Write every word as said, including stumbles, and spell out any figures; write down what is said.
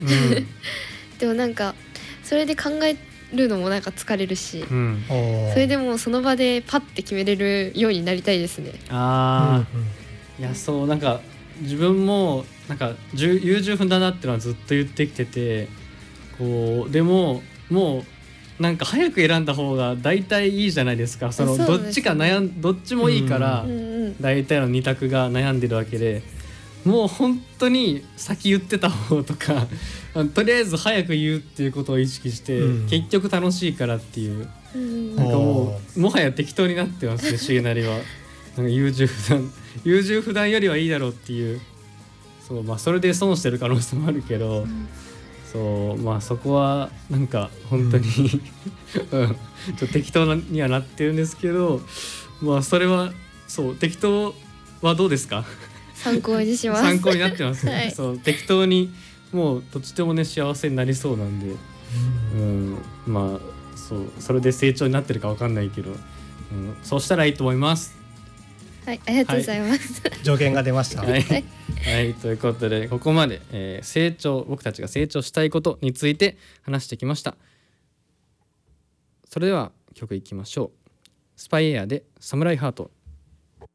うん、 でもなんかそれで考えるのもなんか疲れるし、 うん、 それでもうその場でパッて決めれるようになりたいですね。 あうんうんー、いやそうなんか自分もなんか優柔不断だってのはずっと言ってきてて、こうでももうなんか早く選んだ方が大体いいじゃないですか。そのそうですねどっちか悩んどっちもいいから、 うんうん大体のに択が悩んでるわけで、もう本当に先言ってた方とかあのとりあえず早く言うっていうことを意識して、 うん結局楽しいからっていう、 うんなんかもうもはや適当になってますね重成は。なんか優柔不断優柔不断よりはいいだろうっていう、そうまあそれで損してる可能性もあるけど、そうまあそこはなんか本当に、うん、ちょっと適当にはなってるんですけど、まあそれはそう適当はどうですか？ 参考にします。 参考になってます、ねはい、 そう適当にもうどっちでもね幸せになりそうなんで、うん、まあそうそれで成長になってるかわかんないけど、うん、そうしたらいいと思います。 はい、ありがとうございます。 条件が出ました。 はい、はい、ということでここまで、えー成長僕たちが成長したいことについて話してきました。それでは曲いきましょう。スパイエアでサムライハート。